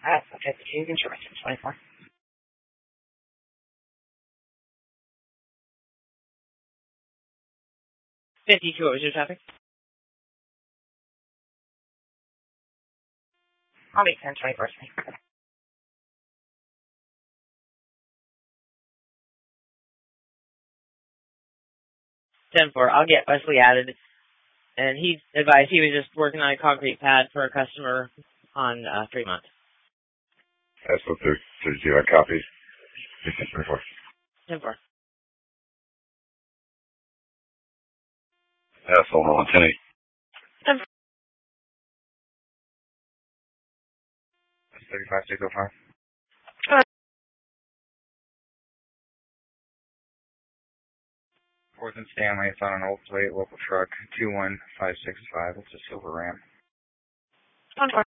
That's a 52 insurance, 24. 52, what was your traffic? I'll make 10, 24. 10-4. I'll get Wesley added. And he advised he was just working on a concrete pad for a customer on Fremont. That's what 32. I copied. 24. 10-4. That's all on 10-8. 10-4. 35, 605. Fourth and Stanley, it's on an old plate, local truck, 21565. It's a silver Ram. 10-4.